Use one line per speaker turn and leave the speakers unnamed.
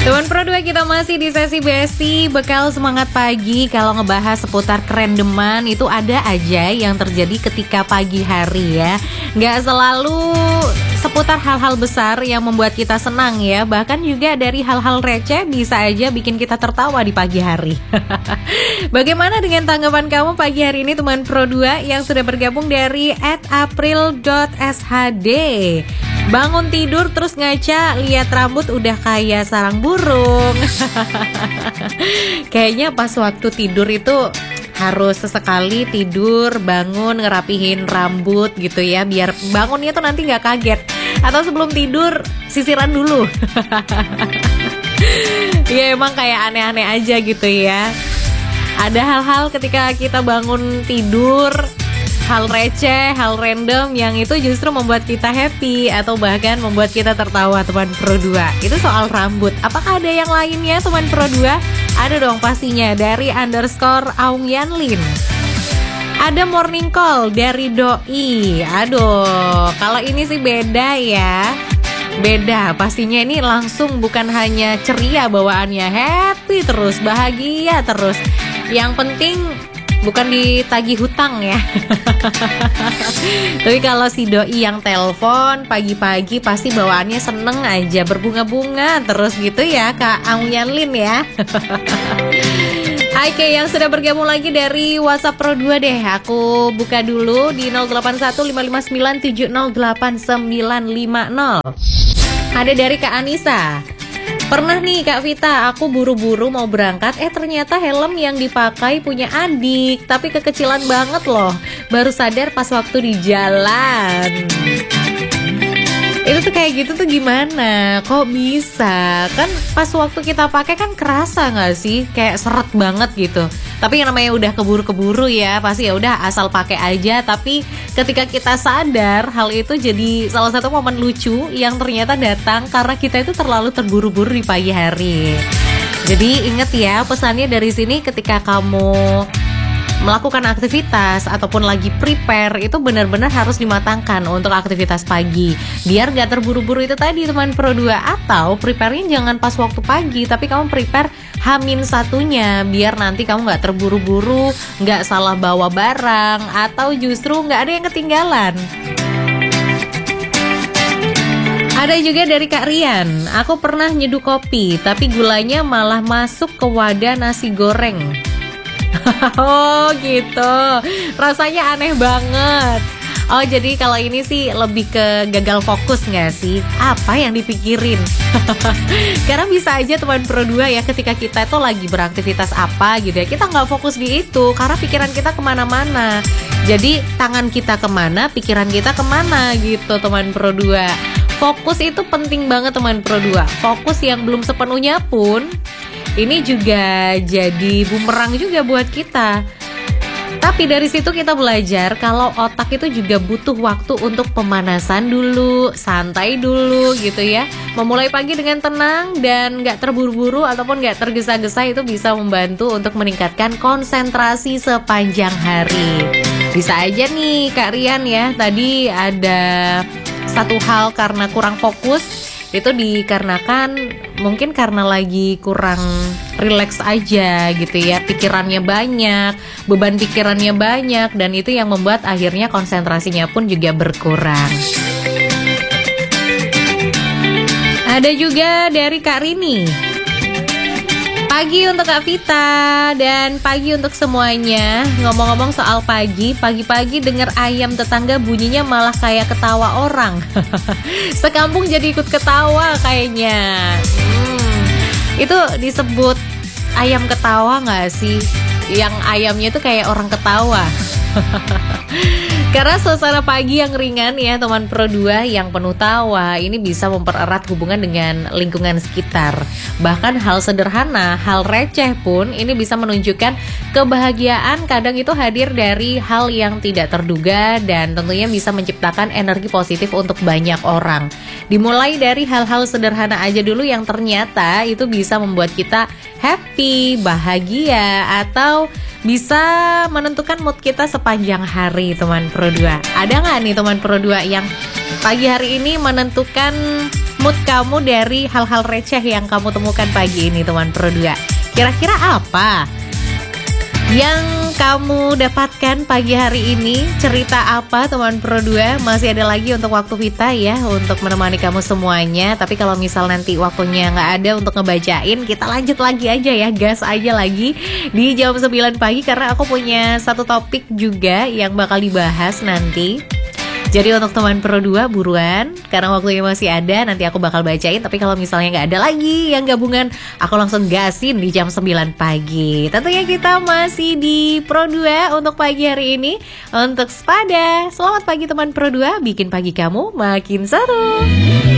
Teman Pro 2, kita masih di sesi Besti bekal semangat pagi. Kalau ngebahas seputar kerendeman, itu ada aja yang terjadi ketika pagi hari ya. Nggak selalu seputar hal-hal besar yang membuat kita senang ya. Bahkan juga dari hal-hal receh bisa aja bikin kita tertawa di pagi hari. Bagaimana dengan tanggapan kamu pagi hari ini teman Pro 2 yang sudah bergabung dari @april.shd? Bangun tidur terus ngaca, lihat rambut udah kayak sarang burung. Kayaknya pas waktu tidur itu harus sesekali tidur, bangun, ngerapihin rambut gitu ya, biar bangunnya tuh nanti nggak kaget. Atau sebelum tidur sisiran dulu. Ya emang kayak aneh-aneh aja gitu ya. Ada hal-hal ketika kita bangun tidur, hal receh, hal random yang itu justru membuat kita happy atau bahkan membuat kita tertawa teman Pro 2. Itu soal rambut. Apakah ada yang lainnya teman Pro 2? Ada dong pastinya, dari _Aung_Yanlin. Ada morning call dari Doi. Aduh, kalau ini sih beda ya. Beda, pastinya ini langsung bukan hanya ceria bawaannya, happy terus, bahagia terus. Yang penting bukan ditagih hutang ya. Tapi kalau si Doi yang telepon pagi-pagi pasti bawaannya seneng aja, berbunga-bunga terus gitu ya Kak Aung_Yanlin ya. Hai Kak yang sudah bergabung lagi dari WhatsApp Pro 2 deh. Aku buka dulu di 081559708950. Ada dari Kak Anissa. Pernah nih Kak Vita, aku buru-buru mau berangkat, ternyata helm yang dipakai punya adik, tapi kekecilan banget loh. Baru sadar pas waktu di jalan. Itu tuh kayak gitu tuh gimana? Kok bisa? Kan pas waktu kita pakai kan kerasa nggak sih? Kayak seret banget gitu. Tapi yang namanya udah keburu-keburu ya, pasti ya udah asal pakai aja. Tapi ketika kita sadar, hal itu jadi salah satu momen lucu yang ternyata datang karena kita itu terlalu terburu-buru di pagi hari. Jadi inget ya pesannya dari sini, ketika kamu melakukan aktivitas ataupun lagi prepare itu benar-benar harus dimatangkan untuk aktivitas pagi, biar gak terburu-buru itu tadi teman Pro 2. Atau prepare-nya jangan pas waktu pagi, tapi kamu prepare H-1-nya, biar nanti kamu gak terburu-buru, gak salah bawa barang, atau justru gak ada yang ketinggalan. Ada juga dari Kak Rian, aku pernah nyeduh kopi tapi gulanya malah masuk ke wadah nasi goreng. Oh gitu, rasanya aneh banget. Oh jadi kalau ini sih lebih ke gagal fokus gak sih? Apa yang dipikirin? Karena bisa aja teman Pro 2 ya, ketika kita itu lagi beraktivitas apa gitu ya, kita gak fokus di itu karena pikiran kita kemana-mana. Jadi tangan kita kemana, pikiran kita kemana gitu teman Pro 2. Fokus itu penting banget teman Pro 2. Fokus yang belum sepenuhnya pun ini juga jadi bumerang juga buat kita. Tapi dari situ kita belajar kalau otak itu juga butuh waktu untuk pemanasan dulu, santai dulu gitu ya. Memulai pagi dengan tenang dan gak terburu-buru ataupun gak tergesa-gesa itu bisa membantu untuk meningkatkan konsentrasi sepanjang hari. Bisa aja nih Kak Rian ya, tadi ada satu hal karena kurang fokus, itu dikarenakan mungkin karena lagi kurang rileks aja gitu ya, pikirannya banyak, beban pikirannya banyak, dan itu yang membuat akhirnya konsentrasinya pun juga berkurang. Ada juga dari Kak Rini. Pagi untuk Kak Vita dan pagi untuk semuanya. Ngomong-ngomong soal pagi, pagi-pagi denger ayam tetangga bunyinya malah kayak ketawa orang. Sekampung jadi ikut ketawa kayaknya. Itu disebut ayam ketawa gak sih? Yang ayamnya tuh kayak orang ketawa. Karena suasana pagi yang ringan ya teman Pro 2 yang penuh tawa ini bisa mempererat hubungan dengan lingkungan sekitar. Bahkan hal sederhana, hal receh pun ini bisa menunjukkan kebahagiaan. Kadang itu hadir dari hal yang tidak terduga dan tentunya bisa menciptakan energi positif untuk banyak orang. Dimulai dari hal-hal sederhana aja dulu yang ternyata itu bisa membuat kita happy, bahagia, atau bisa menentukan mood kita sepanjang hari teman Pro 2. Ada nggak nih teman Pro 2 yang pagi hari ini menentukan mood kamu dari hal-hal receh yang kamu temukan pagi ini teman Pro 2. Kira-kira apa yang kamu dapatkan pagi hari ini? Cerita apa teman Pro 2? Masih ada lagi untuk waktu Vita ya, untuk menemani kamu semuanya. Tapi kalau misal nanti waktunya nggak ada untuk ngebacain, kita lanjut lagi aja ya, gas aja lagi di jam 9 pagi. Karena aku punya satu topik juga yang bakal dibahas nanti. Jadi untuk teman Pro 2 buruan, karena waktunya masih ada, nanti aku bakal bacain. Tapi kalau misalnya nggak ada lagi yang gabungan, aku langsung gasin di jam 9 pagi. Tentunya kita masih di Pro 2 untuk pagi hari ini. Untuk Spada, selamat pagi teman Pro 2, bikin pagi kamu makin seru.